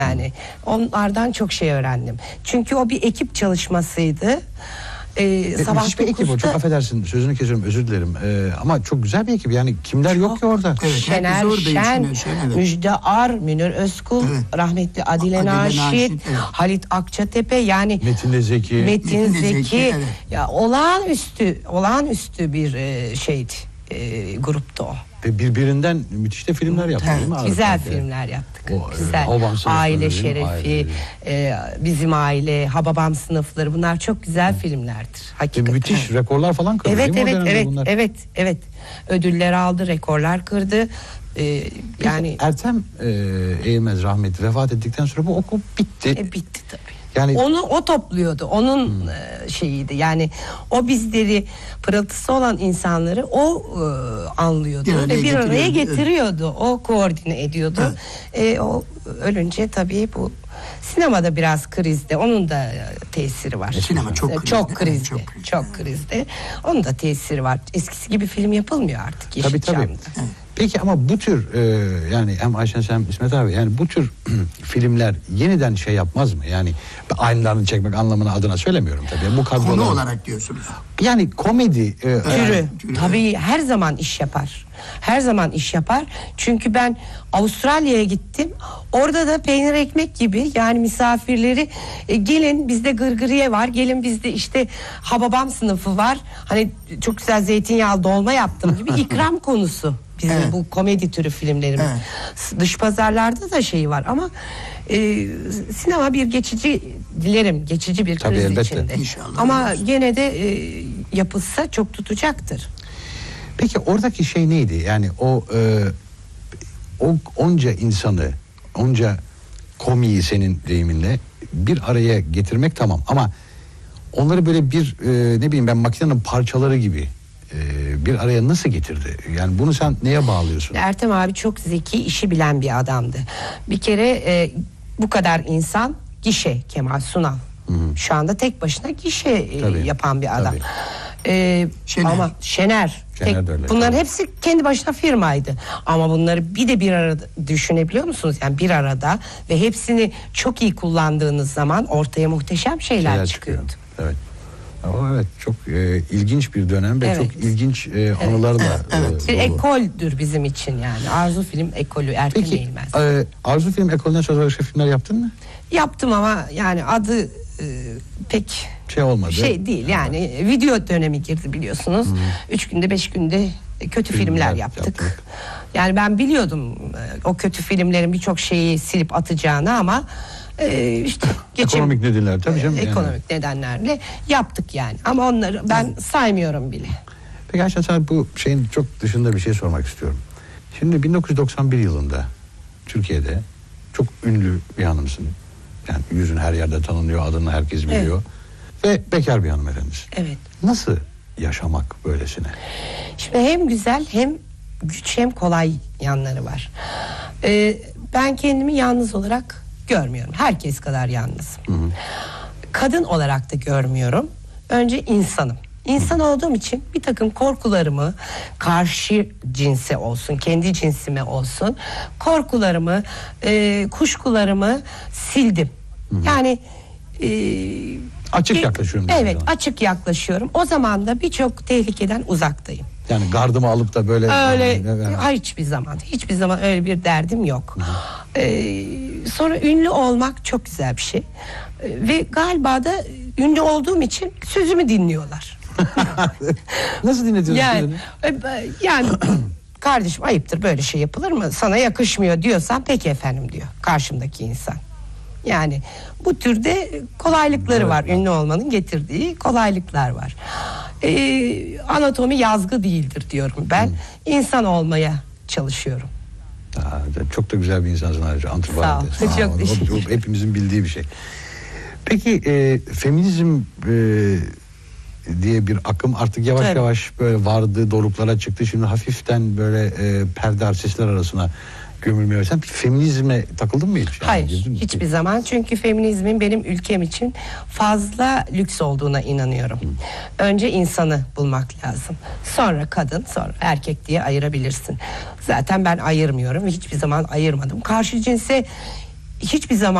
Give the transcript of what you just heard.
Yani onlardan çok şey öğrendim. Çünkü o bir ekip çalışmasıydı. Sabah Hiçbir ekip o, çok affedersin sözünü kesiyorum, özür dilerim, ama çok güzel bir ekip yani, kimler yok ki orada. Evet, Şener Şen, evet. Müjde Ar, Münir Özkul, evet. Rahmetli Adile Naşit, evet. Halit Akçatepe, yani Metin Zeki evet. Ya olağanüstü bir şeydi, gruptu o. Ve birbirinden müthiş de filmler yaptık, evet. değil mi? Güzel filmler yaptık. Güzel. Aile Şerefi, Bizim Aile, Hababam Sınıfları, bunlar çok güzel filmlerdir. Hakikaten. Müthiş rekorlar falan kırdı, değil mi? Evet. Ödüller aldı, rekorlar kırdı. Yani Ertem Eğilmez rahmetli vefat ettikten sonra bu okul bitti. Bitti tabii. Yani o topluyordu. Onun şeyiydi. Yani o bizleri, pırıltısı olan insanları o anlıyordu ve bir araya getiriyordu. O koordine ediyordu. Evet. O ölünce tabii bu sinemada biraz krizde. Onun da tesiri var. Sinema çok krizde. Onun da tesiri var. Eskisi gibi film yapılmıyor artık Yeşilçam'da. Tabii. Peki ama bu tür yani hem Ayşen hem İsmet abi, yani bu tür filmler yeniden şey yapmaz mı? Yani aynılarını çekmek anlamına adına söylemiyorum tabii. Bu konu olarak diyorsunuz. Yani komedi türü tabii her zaman iş yapar. Her zaman iş yapar. Çünkü ben Avustralya'ya gittim. Orada da peynir ekmek gibi, yani misafirleri gelin bizde gırgırıye var. Gelin bizde işte Hababam Sınıfı var. Hani çok güzel zeytinyağlı dolma yaptım gibi ikram konusu. Bizim bu komedi türü filmlerimiz. Evet. Dış pazarlarda da şey var ama sinema bir geçici bir kriz içinde. İnşallah. Ama gene de yapılsa çok tutacaktır. Peki oradaki şey neydi? Yani o onca insanı, onca komiyi senin deyiminle bir araya getirmek tamam, ama onları böyle bir ne bileyim ben, makinenin parçaları gibi bir araya nasıl getirdi? Yani bunu sen neye bağlıyorsun? Ertem abi çok zeki, işi bilen bir adamdı. Bir kere bu kadar insan, gişe Kemal Sunal. Hı-hı. Şu anda tek başına gişe yapan bir adam. Ama Şener bunların hepsi kendi başına firmaydı. Ama bunları bir arada düşünebiliyor musunuz? Yani bir arada ve hepsini çok iyi kullandığınız zaman ortaya muhteşem şeyler çıkıyordu. Evet. Evet, çok ilginç bir dönem ve çok ilginç anılarla bir ekoldür bizim için yani. Arzu Film Ekolü, Ertem Eğilmez. Peki Arzu Film Ekolü'nden sonra başka filmler yaptın mı? Yaptım ama yani adı pek olmadı. Şey değil yani, video dönemi girdi biliyorsunuz. 3 günde 5 günde kötü filmler yaptık. Yani ben biliyordum o kötü filmlerin birçok şeyi silip atacağını ama işte ekonomik nedenler tabii canım. Ekonomik nedenlerle yaptık yani. Ama onları ben saymıyorum bile. Peki Ayşe, sana bu şeyin çok dışında bir şey sormak istiyorum. Şimdi 1991 yılında Türkiye'de çok ünlü bir hanımsın. Yani yüzün her yerde tanınıyor, adını herkes biliyor. Ve bekar bir hanımefendisin. Evet. Nasıl yaşamak böylesine? Şimdi hem güzel, hem güç, hem kolay yanları var. Ben kendimi yalnız olarak görmüyorum. Herkes kadar yalnızım. Hı-hı. Kadın olarak da görmüyorum. Önce insanım. İnsan olduğum için bir takım korkularımı, karşı cinse olsun, kendi cinsime olsun, korkularımı, kuşkularımı sildim. Hı-hı. Yani açık yaklaşıyorum. Evet, açık yaklaşıyorum. O zaman da birçok tehlikeden uzaktayım. Yani gardımı alıp da böyle... Hiçbir zaman öyle bir derdim yok. Sonra ünlü olmak çok güzel bir şey. Ve galiba da ünlü olduğum için sözümü dinliyorlar. Nasıl dinletiyorsun? Yani kardeşim, ayıptır, böyle şey yapılır mı? Sana yakışmıyor diyorsan peki efendim diyor karşımdaki insan. Yani bu türde kolaylıkları var. Ünlü olmanın getirdiği kolaylıklar var. Anatomi yazgı değildir diyorum ben. İnsan olmaya çalışıyorum. Çok da güzel bir insansın ayrıca. Sağ ol. Çok o hepimizin bildiği bir şey. Peki feminizm diye bir akım artık yavaş yavaş böyle vardı, doruklara çıktı. Şimdi hafiften böyle perde arsesler arasına gömülmeye. Sen feminizme takıldın mı hiç? Hayır, hiçbir zaman. Çünkü feminizmin benim ülkem için fazla lüks olduğuna inanıyorum. Önce insanı bulmak lazım. Sonra kadın, sonra erkek diye ayırabilirsin. Zaten ben ayırmıyorum ve hiçbir zaman ayırmadım. Karşı cinse hiçbir zaman